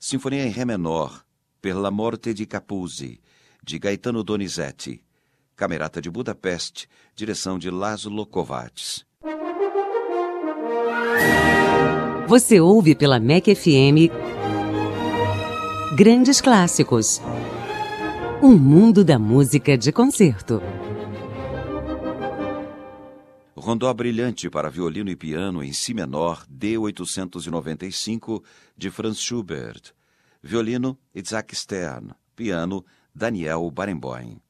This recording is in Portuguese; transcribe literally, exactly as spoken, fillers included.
Sinfonia em Ré menor, Per la morte di Capuzzi, de Gaetano Donizetti. Camerata de Budapeste, direção de Laszlo Kovács. Você ouve pela M E C F M Grandes Clássicos. Um mundo da música de concerto. Rondó brilhante para violino e piano em si menor, D oitocentos e noventa e cinco, de Franz Schubert. Violino, Isaac Stern. Piano, Daniel Barenboim.